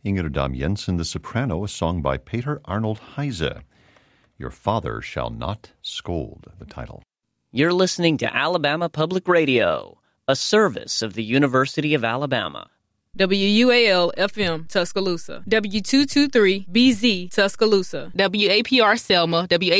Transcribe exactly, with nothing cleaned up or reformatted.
Ingrid Dam Jensen, the soprano, a song by Peter Arnold Heise. Your Father Shall Not Scold, the title. You're listening to Alabama Public Radio, a service of the University of Alabama. W U A L F M Tuscaloosa, W two twenty-three B Z Tuscaloosa, W A P R Selma, W